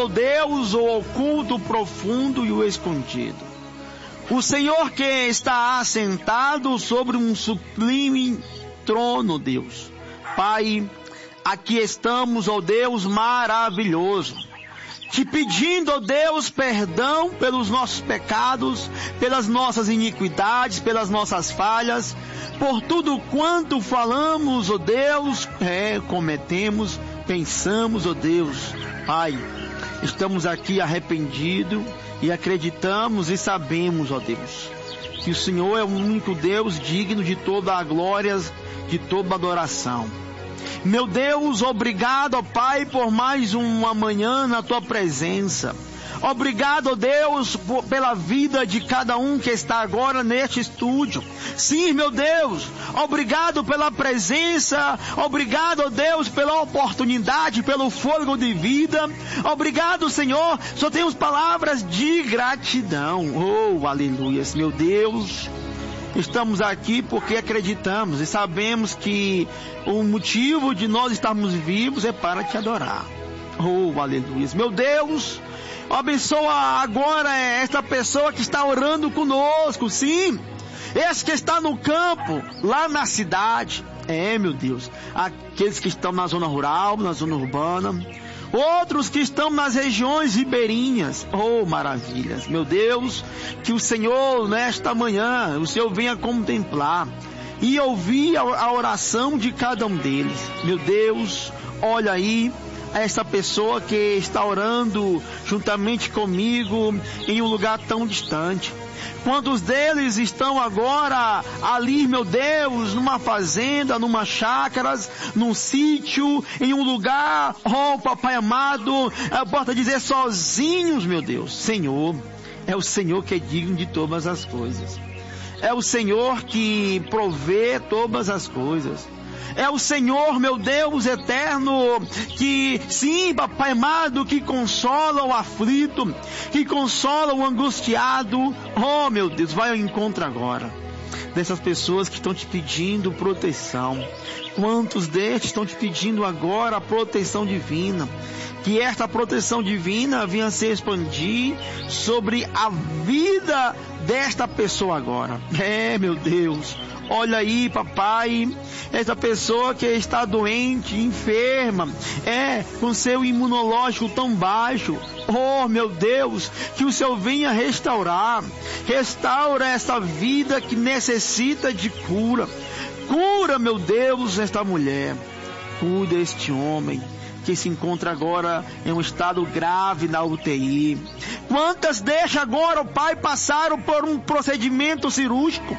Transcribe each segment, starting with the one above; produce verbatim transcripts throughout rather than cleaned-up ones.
meu Deus, o oculto, o profundo e o escondido. O Senhor que está assentado sobre um sublime trono, Deus. Pai, aqui estamos, ó Deus maravilhoso, te pedindo, ó Deus, perdão pelos nossos pecados, pelas nossas iniquidades, pelas nossas falhas, por tudo quanto falamos, ó Deus, é, cometemos, pensamos, ó Deus. Pai, estamos aqui arrependidos e acreditamos e sabemos, ó Deus, que o Senhor é o único Deus digno de toda a glória, de toda a adoração. Meu Deus, obrigado, ó Pai, por mais uma manhã na Tua presença. Obrigado, ó Deus, por, pela vida de cada um que está agora neste estúdio. Sim, meu Deus, obrigado pela presença, obrigado, ó Deus, pela oportunidade, pelo fôlego de vida. Obrigado, Senhor, só temos palavras de gratidão. Oh, aleluia, meu Deus. Estamos aqui porque acreditamos e sabemos que o motivo de nós estarmos vivos é para te adorar. Oh, aleluia. Meu Deus, abençoa agora esta pessoa que está orando conosco, sim. Esse que está no campo, lá na cidade. É, meu Deus. Aqueles que estão na zona rural, na zona urbana. Outros que estão nas regiões ribeirinhas. Oh, maravilhas. Meu Deus, que o Senhor, nesta manhã, o Senhor venha contemplar e ouvir a oração de cada um deles. Meu Deus, olha aí essa pessoa que está orando juntamente comigo em um lugar tão distante. Quantos deles estão agora ali, meu Deus, numa fazenda, numa chácara, num sítio, em um lugar, oh papai amado, eu posso dizer sozinhos, meu Deus. Senhor, é o Senhor que é digno de todas as coisas. É o Senhor que provê todas as coisas. É o Senhor, meu Deus eterno, que, sim, papai amado, que consola o aflito, que consola o angustiado. Oh, meu Deus, vai ao encontro agora dessas pessoas que estão te pedindo proteção. Quantos deles estão te pedindo agora a proteção divina? Que esta proteção divina venha se expandir sobre a vida desta pessoa agora. É, meu Deus. Olha aí, papai, essa pessoa que está doente, enferma, é, com seu imunológico tão baixo. Oh, meu Deus, que o Senhor venha restaurar, restaura essa vida que necessita de cura. Cura, meu Deus, esta mulher, cuida este homem que se encontra agora em um estado grave na U T I. Quantas deixa agora, o Pai, passaram por um procedimento cirúrgico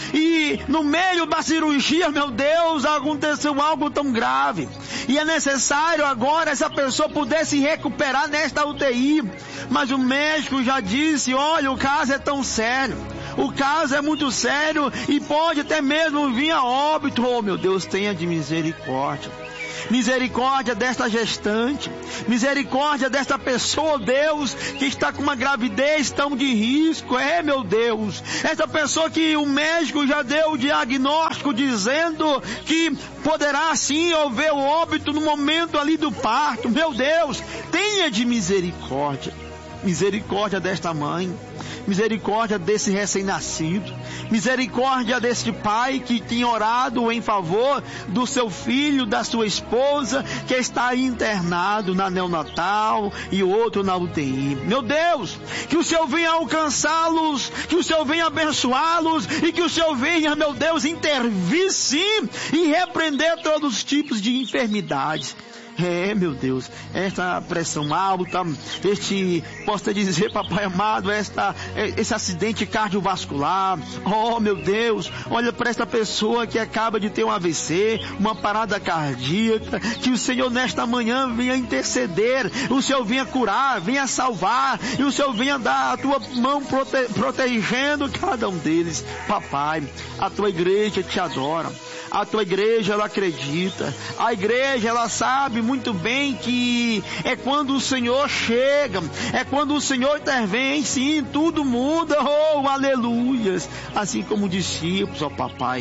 e no meio da cirurgia, meu Deus, aconteceu algo tão grave e é necessário agora essa pessoa poder se recuperar nesta U T I, mas o médico já disse, olha, o caso é tão sério, o caso é muito sério e pode até mesmo vir a óbito. Oh, meu Deus, tenha de misericórdia. Misericórdia desta gestante, misericórdia desta pessoa, Deus, que está com uma gravidez tão de risco. É, meu Deus, essa pessoa que o médico já deu o diagnóstico dizendo que poderá sim haver o óbito no momento ali do parto. Meu Deus, tenha de misericórdia. Misericórdia desta mãe, misericórdia desse recém-nascido, misericórdia deste pai que tinha orado em favor do seu filho, da sua esposa, que está internado na neonatal e outro na U T I. Meu Deus, que o Senhor venha alcançá-los, que o Senhor venha abençoá-los e que o Senhor venha, meu Deus, intervir sim e repreender todos os tipos de enfermidades. É, meu Deus, esta pressão alta, este, posso dizer, papai amado, esta, esse acidente cardiovascular. Oh, meu Deus, olha para esta pessoa que acaba de ter um A V C, uma parada cardíaca, que o Senhor nesta manhã venha interceder, o Senhor venha curar, venha salvar, e o Senhor venha dar a tua mão prote, protegendo cada um deles. Papai, a tua igreja te adora. A tua igreja, ela acredita. A igreja, ela sabe muito bem que é quando o Senhor chega, é quando o Senhor intervém, sim, tudo muda. Oh, aleluias. Assim como discípulos, ó papai,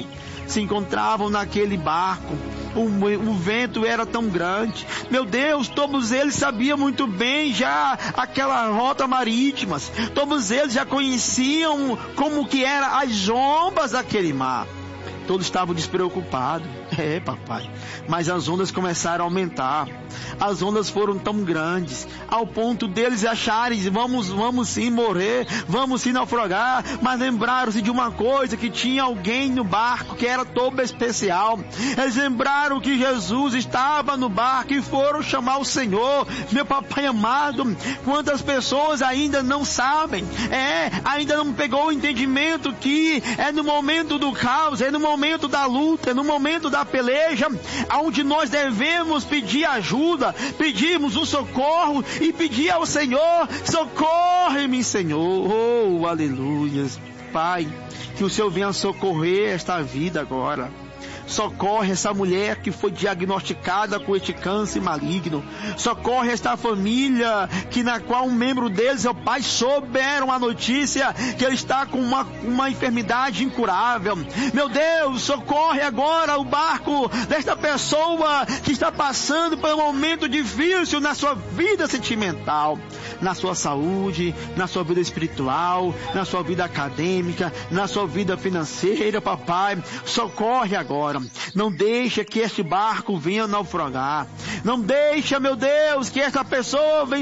se encontravam naquele barco. O, o vento era tão grande, meu Deus, todos eles sabiam muito bem já aquela rota marítima, todos eles já conheciam como que eram as ondas daquele mar. Todos estavam despreocupados. É, papai. Mas as ondas começaram a aumentar. As ondas foram tão grandes, ao ponto deles acharem, vamos, vamos sim morrer, vamos sim naufragar. Mas lembraram-se de uma coisa, que tinha alguém no barco que era todo especial. Eles lembraram que Jesus estava no barco e foram chamar o Senhor. Meu papai amado, quantas pessoas ainda não sabem, é, ainda não pegou o entendimento que é no momento do caos, é no momento da luta, é no momento da peleja, onde nós devemos pedir ajuda, pedirmos o socorro e pedir ao Senhor: socorre-me, Senhor. Oh, aleluias. Pai, que o Senhor venha socorrer esta vida agora. Socorre essa mulher que foi diagnosticada com este câncer maligno. Socorre esta família que na qual um membro deles, seu pai, souberam a notícia que ele está com uma, uma enfermidade incurável. Meu Deus, socorre agora o barco desta pessoa que está passando por um momento difícil na sua vida sentimental, na sua saúde, na sua vida espiritual, na sua vida acadêmica, na sua vida financeira. Papai, socorre agora. Não deixa que este barco venha naufragar. Não deixa, meu Deus, que esta pessoa venha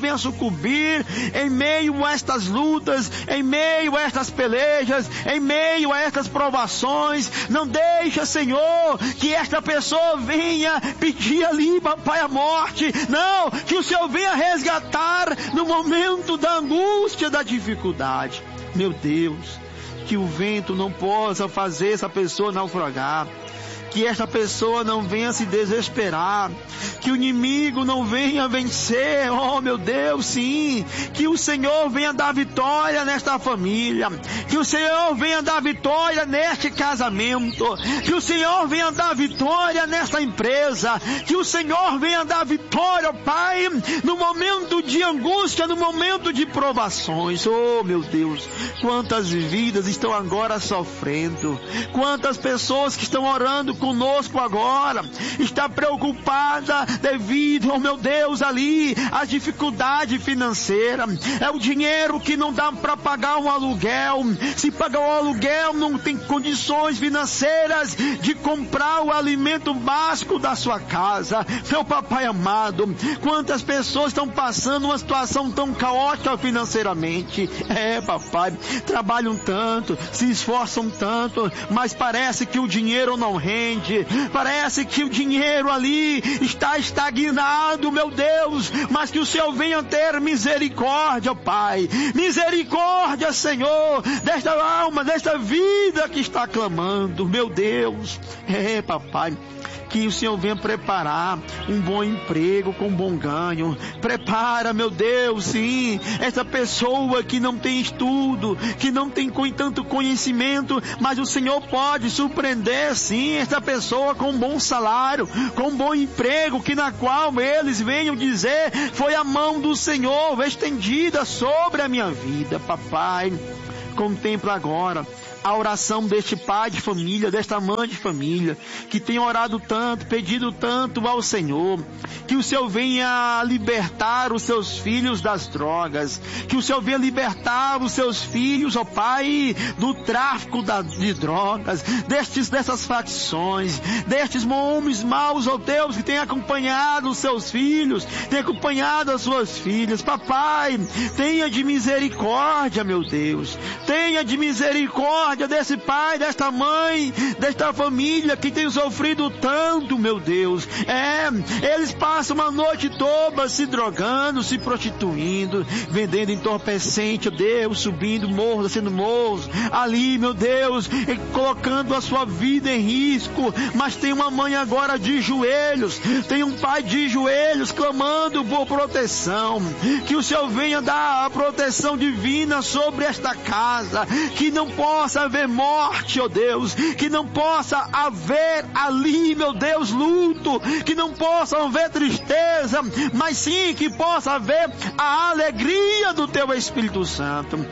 sucumbir em meio a estas lutas, em meio a estas pelejas, em meio a estas provações. Não deixa, Senhor, que esta pessoa venha pedir ali, papai, a morte. Não, que o Senhor venha resgatar no momento da angústia, da dificuldade. Meu Deus, que o vento não possa fazer essa pessoa naufragar, que esta pessoa não venha se desesperar, que o inimigo não venha vencer. Oh, meu Deus, sim, que o Senhor venha dar vitória nesta família, que o Senhor venha dar vitória neste casamento, que o Senhor venha dar vitória nesta empresa, que o Senhor venha dar vitória, Pai, no momento de angústia, no momento de provações. Oh, meu Deus, quantas vidas estão agora sofrendo, quantas pessoas que estão orando conosco agora, está preocupada devido, oh meu Deus, ali, a dificuldade financeira, é o dinheiro que não dá para pagar um aluguel, se pagar o aluguel não tem condições financeiras de comprar o alimento básico da sua casa. Meu papai amado, quantas pessoas estão passando uma situação tão caótica financeiramente. É, papai, trabalham tanto, se esforçam tanto, mas parece que o dinheiro não rende. Parece que o dinheiro ali está estagnado, meu Deus, mas que o Senhor venha ter misericórdia, Pai, misericórdia, Senhor, desta alma, desta vida que está clamando, meu Deus. É, papai, que o Senhor venha preparar um bom emprego com bom ganho. Prepara, meu Deus, sim, essa pessoa que não tem estudo, que não tem tanto conhecimento, mas o Senhor pode surpreender, sim, essa pessoa com um bom salário, com um bom emprego, que na qual eles venham dizer: foi a mão do Senhor estendida sobre a minha vida. Papai, contempla agora a oração deste pai de família, desta mãe de família, que tem orado tanto, pedido tanto ao Senhor, que o Senhor venha libertar os seus filhos das drogas, que o Senhor venha libertar os seus filhos, ó Pai, do tráfico da, de drogas, destes, dessas facções, destes homens maus, ó Deus, que tem acompanhado os seus filhos, tem acompanhado as suas filhas. Papai, tenha de misericórdia, meu Deus, tenha de misericórdia desse pai, desta mãe, desta família que tem sofrido tanto, meu Deus. É, eles passam a noite toda se drogando, se prostituindo, vendendo entorpecente, Deus, subindo morros, descendo morros, ali, meu Deus, colocando a sua vida em risco. Mas tem uma mãe agora de joelhos, tem um pai de joelhos clamando por proteção, que o Senhor venha dar a proteção divina sobre esta casa, que não possa haver morte, ó Deus, que não possa haver ali, meu Deus, luto, que não possa haver tristeza, mas sim que possa haver a alegria do Teu Espírito Santo.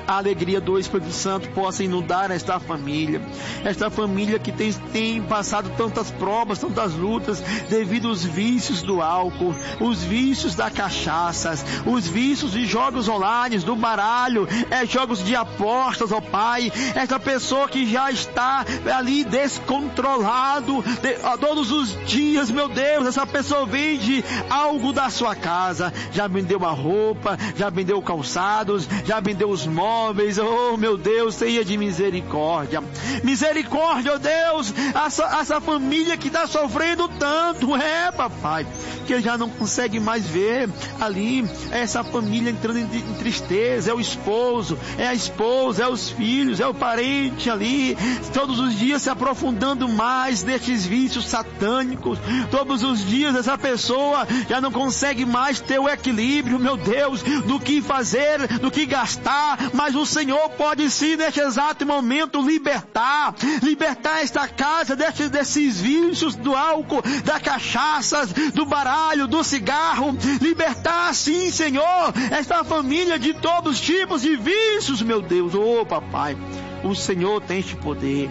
a alegria do Espírito Santo possa inundar esta família, esta família que tem, tem passado tantas provas, tantas lutas, devido aos vícios do álcool, os vícios da cachaça, os vícios de jogos online, do baralho, é, jogos de apostas, ó Pai, esta pessoa que já está ali descontrolado, de, ó, todos os dias, meu Deus, essa pessoa vende algo da sua casa, já vendeu a roupa, já vendeu calçados, já vendeu os móveis, oh meu Deus, tenha de misericórdia, misericórdia, ó Deus, essa, essa família que está sofrendo tanto, é papai, que já não consegue mais ver ali, essa família entrando em, em tristeza, é o esposo, é a esposa, é os filhos, é o parente ali, todos os dias se aprofundando mais nestes vícios satânicos, todos os dias essa pessoa já não consegue mais ter o equilíbrio, meu Deus, do que fazer, do que gastar, mas o Senhor pode sim neste exato momento libertar, libertar esta casa destes, desses vícios do álcool, da cachaça, do baralho, do cigarro, libertar sim, Senhor, esta família de todos os tipos de vícios, meu Deus, oh papai, o Senhor tem este poder.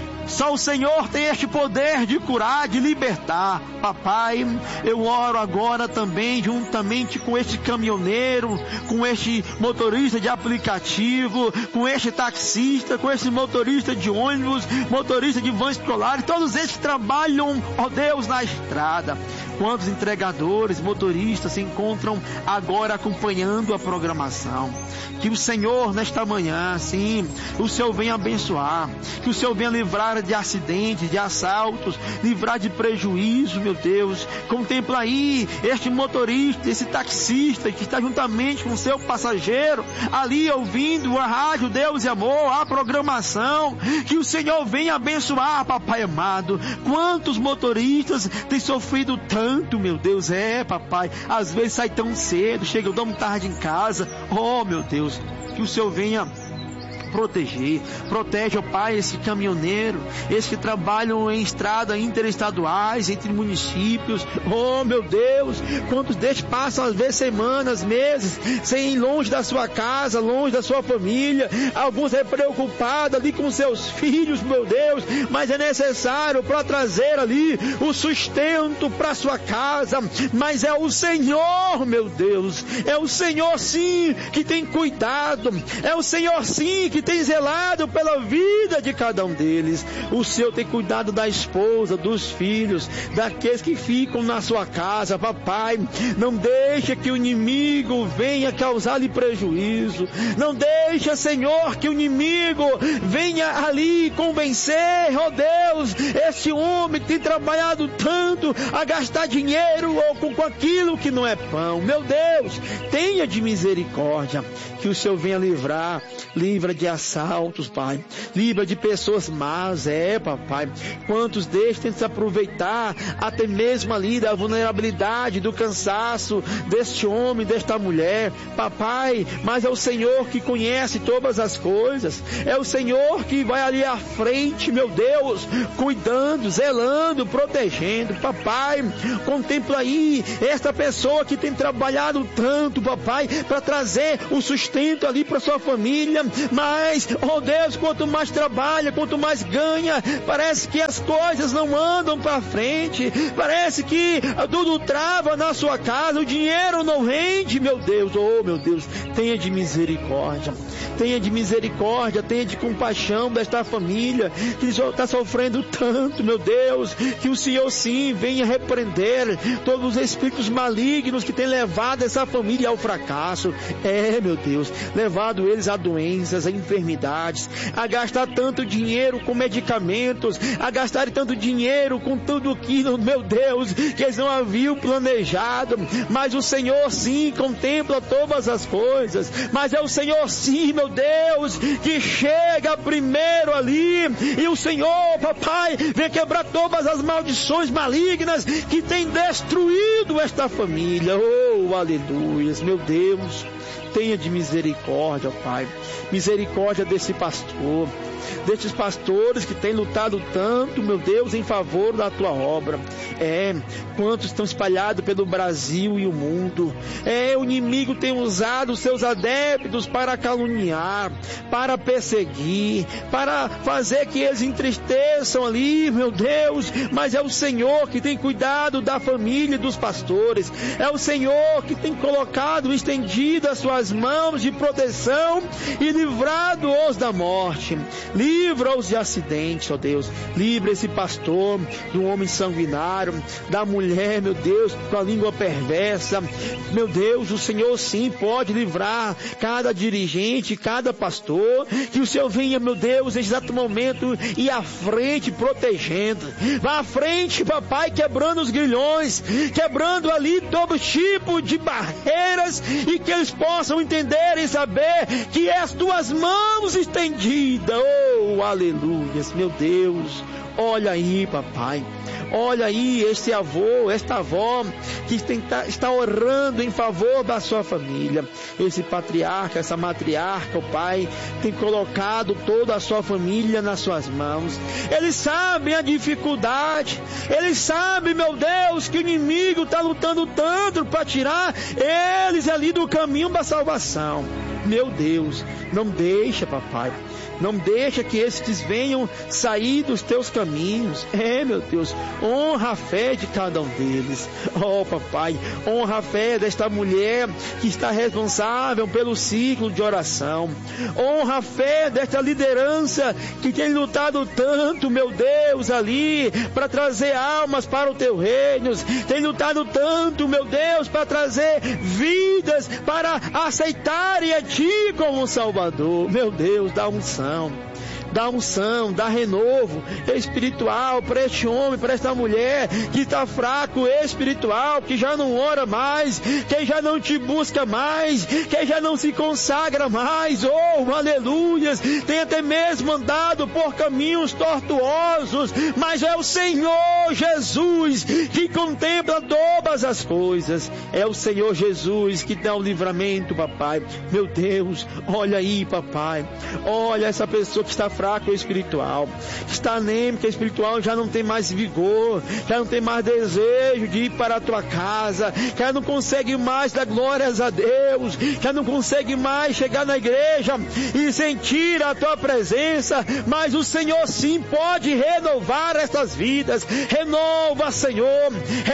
Só o Senhor tem este poder de curar, de libertar. Papai, eu oro agora também, juntamente com este caminhoneiro, com este motorista de aplicativo, com este taxista, com este motorista de ônibus, motorista de van escolar, todos eles que trabalham, ó Deus, na estrada. Quantos entregadores, motoristas se encontram agora acompanhando a programação. Que o Senhor, nesta manhã, sim, o Senhor venha abençoar, que o Senhor venha livrar de acidentes, de assaltos, livrar de prejuízo, meu Deus. Contempla aí este motorista, esse taxista que está juntamente com o seu passageiro, ali ouvindo a rádio Deus e Amor, a programação. Que o Senhor venha abençoar, papai amado. Quantos motoristas têm sofrido tanto, meu Deus, é, papai, às vezes sai tão cedo, chega tão tarde em casa. Oh, meu Deus, que o Senhor venha proteger, protege, ó Pai, esse caminhoneiro, esses que trabalham em estradas interestaduais, entre municípios, oh meu Deus, quantos deles passam às vezes semanas, meses, sem ir longe da sua casa, longe da sua família, alguns é preocupado ali com seus filhos, meu Deus, mas é necessário para trazer ali o sustento para sua casa, mas é o Senhor, meu Deus, é o Senhor sim que tem cuidado, é o Senhor sim que tem zelado pela vida de cada um deles. O Senhor tem cuidado da esposa, dos filhos, daqueles que ficam na sua casa. Papai, não deixa que o inimigo venha causar-lhe prejuízo, não deixa, Senhor, que o inimigo venha ali convencer, ó Deus, esse homem que tem trabalhado tanto a gastar dinheiro ou com, com aquilo que não é pão. Meu Deus, tenha de misericórdia, que o Senhor venha livrar, livra de assaltos, Pai, livra de pessoas más, é, papai, quantos deles tentam se aproveitar até mesmo ali da vulnerabilidade, do cansaço deste homem, desta mulher, papai, mas é o Senhor que conhece todas as coisas, é o Senhor que vai ali à frente, meu Deus, cuidando, zelando, protegendo. Papai, contempla aí esta pessoa que tem trabalhado tanto, papai, para trazer o sustento ali para sua família, mas Mas, oh Deus, quanto mais trabalha, quanto mais ganha, parece que as coisas não andam para frente, parece que tudo trava na sua casa, o dinheiro não rende, meu Deus, oh meu Deus, tenha de misericórdia, tenha de misericórdia, tenha de compaixão desta família, que está sofrendo tanto, meu Deus, que o Senhor sim venha repreender todos os espíritos malignos que têm levado essa família ao fracasso, é meu Deus, levado eles a doenças, a enfermidades, a gastar tanto dinheiro com medicamentos, a gastar tanto dinheiro com tudo aquilo, meu Deus, que eles não haviam planejado, mas o Senhor sim contempla todas as coisas, mas é o Senhor sim, meu Deus, que chega primeiro ali, e o Senhor, papai, vem quebrar todas as maldições malignas que tem destruído esta família. Oh, aleluias, meu Deus, tenha de misericórdia, Pai, misericórdia desse pastor, destes pastores que têm lutado tanto, meu Deus, em favor da tua obra. É, quantos estão espalhados pelo Brasil e o mundo. É, o inimigo tem usado os seus adeptos para caluniar, para perseguir, para fazer que eles entristeçam ali, meu Deus, mas é o Senhor que tem cuidado da família dos pastores, é o Senhor que tem colocado, estendido as suas mãos de proteção e livrado-os da morte. Livra-os de acidentes, ó Deus. Livra esse pastor do homem sanguinário, da mulher, meu Deus, com a língua perversa. Meu Deus, o Senhor sim pode livrar cada dirigente, cada pastor, que o Senhor venha, meu Deus, nesse exato momento, e à frente protegendo. Vá à frente, papai, quebrando os grilhões, quebrando ali todo tipo de barreiras, e que eles possam entender e saber que é as tuas mãos estendidas. Oh, aleluias, meu Deus. Olha aí, papai. Olha aí este avô, esta avó que está orando em favor da sua família. Esse patriarca, essa matriarca, o pai, tem colocado toda a sua família nas suas mãos. Eles sabem a dificuldade. Eles sabem, meu Deus, que o inimigo está lutando tanto para tirar eles ali do caminho da salvação. Meu Deus, não deixa, papai. Não deixa que estes venham sair dos teus caminhos. É, meu Deus, honra a fé de cada um deles. Oh, papai, honra a fé desta mulher que está responsável pelo ciclo de oração. Honra a fé desta liderança que tem lutado tanto, meu Deus, ali, para trazer almas para o teu reino. Tem lutado tanto, meu Deus, para trazer vidas, para aceitarem a Ti como Salvador. Meu Deus, dá unção. Dá unção, dá renovo espiritual para este homem, para esta mulher que está fraco espiritual, que já não ora mais, que já não te busca mais, que já não se consagra mais. Oh, aleluias, tem até mesmo andado por caminhos tortuosos, mas é o Senhor Jesus que contempla todas as coisas. É o Senhor Jesus que dá o livramento, papai. Meu Deus, olha aí, papai, olha essa pessoa que está fraco espiritual, está anêmica espiritual, já não tem mais vigor, já não tem mais desejo de ir para a tua casa, já não consegue mais dar glórias a Deus, já não consegue mais chegar na igreja e sentir a tua presença, mas o Senhor sim pode renovar estas vidas. Renova, Senhor,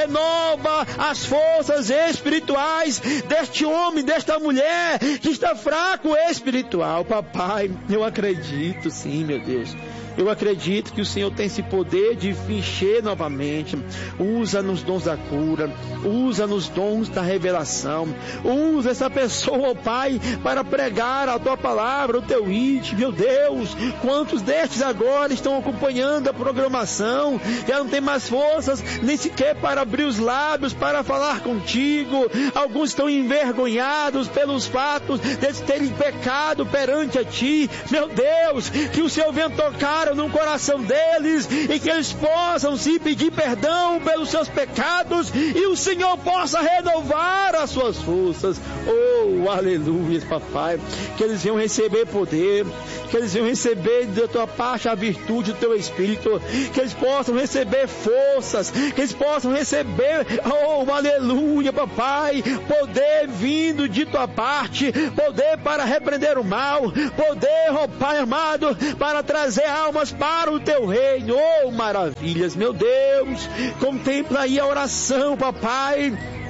renova as forças espirituais deste homem, desta mulher que está fraco espiritual. Papai, eu acredito sim, meu Deus. Eu acredito que o Senhor tem esse poder de encher novamente. Usa nos dons da cura, usa nos dons da revelação, usa essa pessoa, oh Pai, para pregar a Tua palavra, o Teu íntimo. Meu Deus, quantos destes agora estão acompanhando a programação, já não tem mais forças nem sequer para abrir os lábios para falar contigo. Alguns estão envergonhados pelos fatos de terem pecado perante a Ti. Meu Deus, que o Senhor venha tocar no coração deles e que eles possam se pedir perdão pelos seus pecados e o Senhor possa renovar as suas forças. Oh, aleluia, papai, que eles venham receber poder, que eles venham receber da tua parte a virtude do teu Espírito, que eles possam receber forças, que eles possam receber, oh, aleluia, papai, poder vindo de tua parte, poder para repreender o mal, poder, oh Pai amado, para trazer almas para o teu reino. Oh, maravilhas, meu Deus, contempla aí a oração, papai,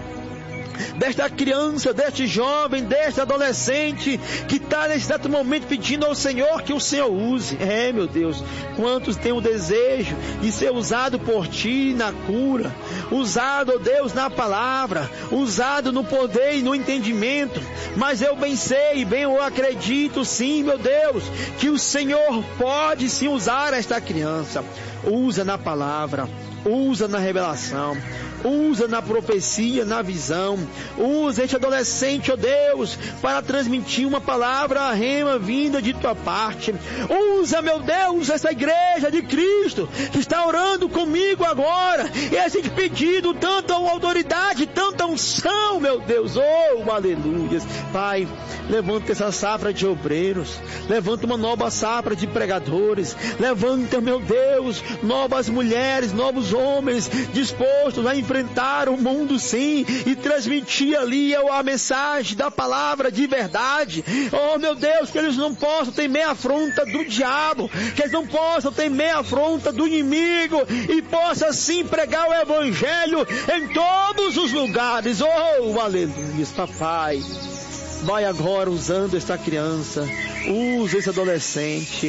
desta criança, deste jovem, deste adolescente que está nesse exato momento pedindo ao Senhor que o Senhor use. É, meu Deus, quantos têm o desejo de ser usado por Ti na cura, usado, oh Deus, na palavra, usado no poder e no entendimento, mas eu bem sei, bem eu acredito sim, meu Deus, que o Senhor pode sim usar esta criança. Usa na palavra, usa na revelação, usa na profecia, na visão, usa este adolescente, ó Deus, para transmitir uma palavra rema vinda de tua parte. Usa, meu Deus, essa igreja de Cristo que está orando comigo agora, esse pedido, tanta autoridade, tanta unção, meu Deus, oh, aleluia. Pai, levanta essa safra de obreiros, levanta uma nova safra de pregadores, levanta, meu Deus, novas mulheres, novos homens dispostos a enfrentar o mundo, sim, e transmitir ali a mensagem da palavra de verdade. Oh, meu Deus, que eles não possam temer a afronta do diabo, que eles não possam temer a afronta do inimigo, e possa sim pregar o evangelho em todos os lugares. Oh, aleluia, papai. Vai agora usando esta criança, usa esse adolescente,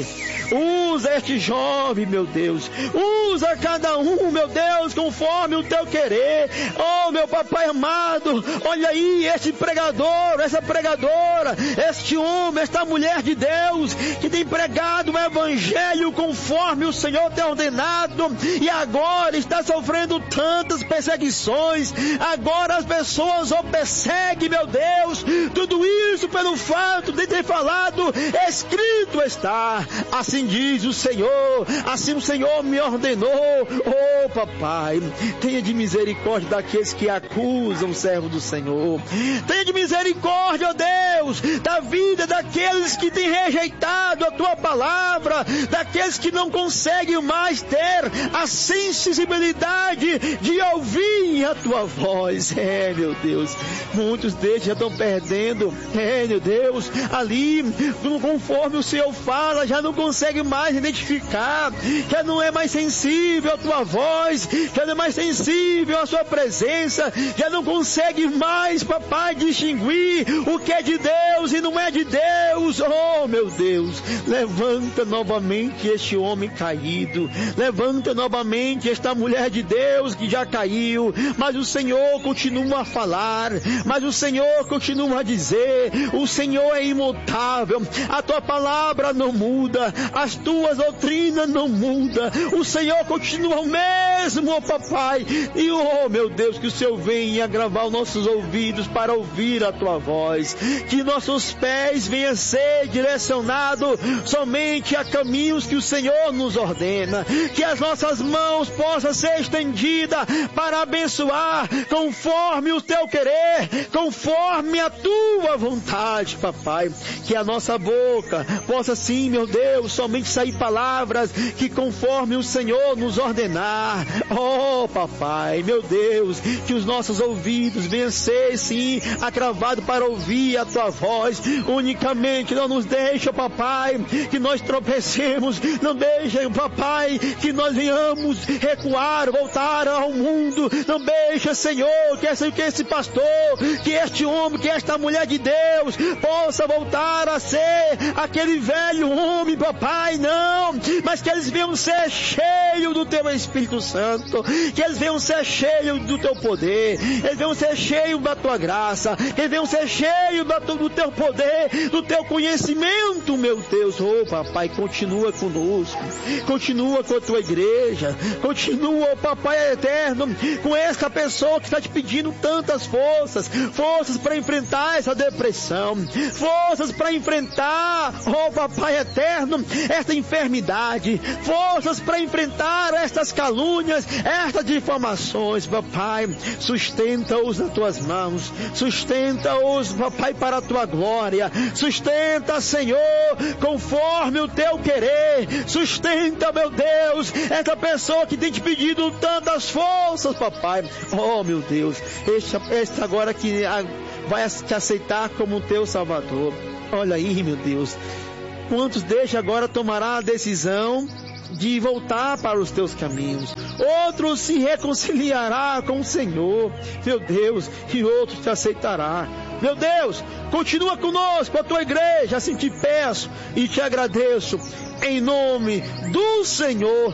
usa este jovem, meu Deus, usa cada um, meu Deus, conforme o teu querer. Oh, meu papai amado, olha aí este pregador, essa pregadora, este homem, esta mulher de Deus, que tem pregado o evangelho conforme o Senhor tem ordenado, e agora está sofrendo tantas perseguições. Agora as pessoas o perseguem, meu Deus, tudo isso pelo fato de ter falado, escrito está, assim diz o Senhor, assim o Senhor me ordenou. Oh, papai, tenha de misericórdia daqueles que acusam o servo do Senhor, tenha de misericórdia, ó Deus, da vida daqueles que têm rejeitado a tua palavra, daqueles que não conseguem mais ter a sensibilidade de ouvir a tua voz. É, meu Deus, muitos deles já estão perdendo, é, meu Deus, ali, conforme o Senhor fala, já não consegue mais identificar, já não é mais sensível à tua voz, já não é mais sensível à sua presença, já não consegue mais, papai, distinguir o que é de Deus e não é de Deus. Oh, meu Deus, levanta novamente este homem caído, levanta novamente esta mulher de Deus que já caiu, mas o Senhor continua a falar, mas o Senhor continua a dizer, o Senhor é imutável, a tua palavra não muda, as tuas doutrinas não mudam, o Senhor continua o mesmo, oh papai, e oh meu Deus, que o Senhor venha gravar os nossos ouvidos para ouvir a tua voz, que nossos pés venham ser direcionados somente a caminhos que o Senhor nos ordena, que as nossas mãos possam ser estendidas para abençoar conforme o teu querer, conforme a tua vontade, papai, que a nossa boca possa sim, meu Deus, somente sair palavras que conforme o Senhor nos ordenar. Oh, papai, meu Deus, que os nossos ouvidos venham ser sim acravados para ouvir a tua voz unicamente. Não nos deixa, papai, que nós tropecemos, não deixa, papai, que nós venhamos recuar, voltar ao mundo, não deixa, Senhor, que esse, que esse pastor, que este homem, que esta mulher de Deus possa voltar a ser aquele velho homem, papai, não, mas que eles venham ser cheios do teu Espírito Santo, que eles venham ser cheios do teu poder, eles venham ser cheios da tua graça, que eles venham ser cheios do teu poder, do teu conhecimento, meu Deus. Oh, papai, continua conosco, continua com a tua igreja, continua, oh, papai eterno, com essa pessoa que está te pedindo tantas forças, forças para enfrentar essa depressão, forças para enfrentar, oh papai eterno, esta enfermidade, forças para enfrentar estas calúnias, estas difamações, papai, sustenta-os nas tuas mãos, sustenta-os, papai, para a tua glória, sustenta, Senhor, conforme o teu querer, sustenta, meu Deus, esta pessoa que tem te pedido tantas forças, papai. Oh, meu Deus, este, este agora que vai te aceitar como teu Salvador. Olha aí, meu Deus, quantos deixa agora tomará a decisão de voltar para os teus caminhos, outros se reconciliará com o Senhor, meu Deus, e outros te aceitará. Meu Deus, continua conosco, a tua igreja, assim te peço e te agradeço, em nome do Senhor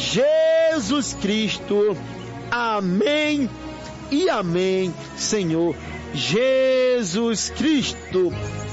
Jesus Cristo. Amém e amém, Senhor Jesus Cristo.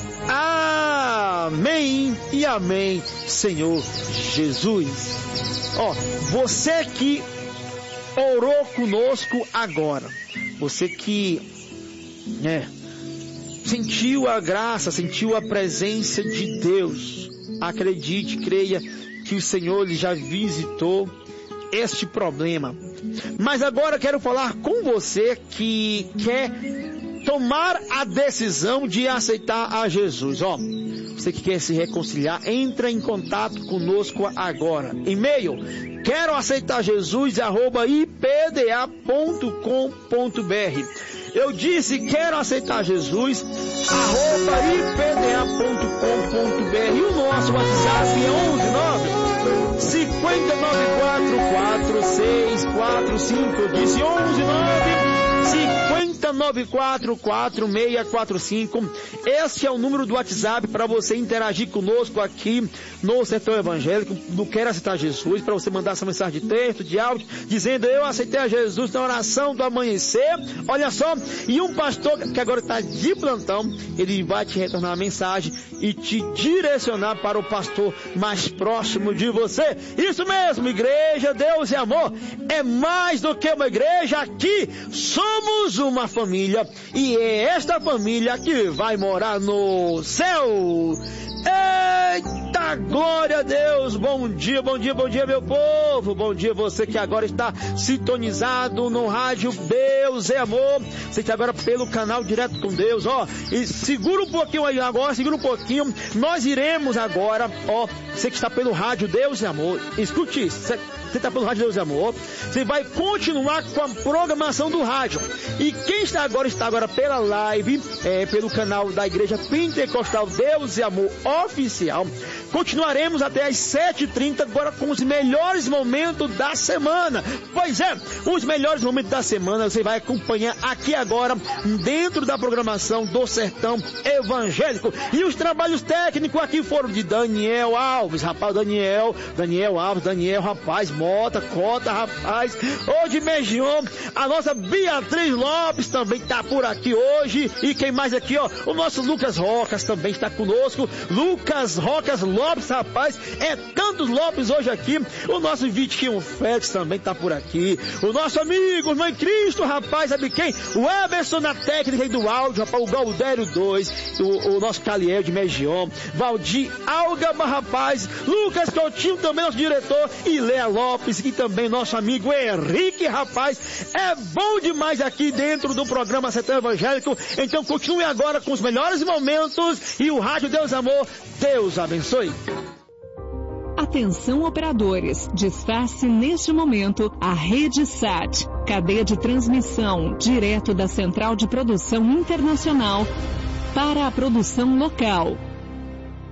Amém e amém, Senhor Jesus. Ó, oh, você que orou conosco agora. Você que né, sentiu a graça, sentiu a presença de Deus. Acredite, creia que o Senhor lhe já visitou este problema. Mas agora quero falar com você que quer tomar a decisão de aceitar a Jesus. Ó, você que quer se reconciliar, entra em contato conosco agora. E-mail, quero aceitar Jesus, arroba i p d a ponto com ponto b r. Eu disse, quero aceitar Jesus, arroba i p d a ponto com ponto b r. E o nosso WhatsApp é onze nove cinco nove quatro quatro seis quatro cinco. Eu disse onze nove cinco nove quatro quatro seis quatro cinco. Este é o número do WhatsApp para você interagir conosco aqui no Sertão Evangélico, do Quero Aceitar Jesus, para você mandar essa mensagem de texto, de áudio, dizendo eu aceitei a Jesus na oração do amanhecer. Olha só, e um pastor que agora está de plantão, ele vai te retornar a mensagem e te direcionar para o pastor mais próximo de você. Isso mesmo, igreja, Deus e amor, é mais do que uma igreja. Aqui somos uma família, e é esta família que vai morar no céu. Eita, glória a Deus! Bom dia, bom dia, bom dia, meu povo! Bom dia, você que agora está sintonizado no rádio Deus é Amor. Você está agora pelo canal Direto com Deus, ó. E segura um pouquinho aí agora, segura um pouquinho. Nós iremos agora, ó, você que está pelo rádio Deus é Amor, escute isso. Você Você está pelo rádio Deus e Amor, você vai continuar com a programação do rádio. E quem está agora, está agora pela live, é, pelo canal da Igreja Pentecostal Deus e Amor Oficial. Continuaremos até às sete e trinta, agora com os melhores momentos da semana. Pois é, os melhores momentos da semana você vai acompanhar aqui agora, dentro da programação do Sertão Evangélico. E os trabalhos técnicos aqui foram de Daniel Alves, rapaz, Daniel, Daniel Alves, Daniel, rapaz, Mota, Cota, rapaz, hoje Megion, a nossa Beatriz Lopes também está por aqui hoje, e quem mais aqui, ó, o nosso Lucas Rocas também está conosco, Lucas Rocas Lopes, rapaz, é tantos Lopes hoje aqui, o nosso Vitinho Félix também está por aqui, o nosso amigo, irmão em Cristo, rapaz, sabe quem? O Emerson na técnica e do áudio, rapaz, o Galdério dois, o, o nosso Caliel de Megion, Valdir Algaba, rapaz, Lucas Coutinho também, nosso diretor, e Léa Lopes, e também nosso amigo Henrique, rapaz, é bom demais aqui dentro do programa Sertão Evangélico. Então continue agora com os melhores momentos e o Rádio Deus Amor, Deus abençoe. Atenção operadores, disfarce neste momento a Rede S A T, cadeia de transmissão direto da Central de Produção Internacional para a produção local.